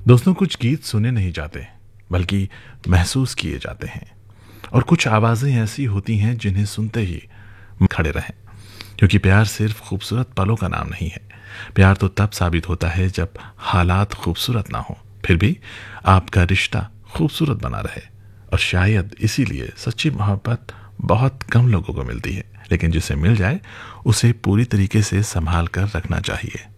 दोस्तों, कुछ गीत सुने नहीं जाते बल्कि महसूस किए जाते हैं। और कुछ आवाजें ऐसी होती हैं जिन्हें सुनते ही खड़े रहें। क्योंकि प्यार सिर्फ खूबसूरत पलों का नाम नहीं है। प्यार तो तब साबित होता है जब हालात खूबसूरत ना हो, फिर भी आपका रिश्ता खूबसूरत बना रहे। और शायद इसीलिए सच्ची मोहब्बत बहुत कम लोगों को मिलती है, लेकिन जिसे मिल जाए उसे पूरी तरीके से संभाल कर रखना चाहिए।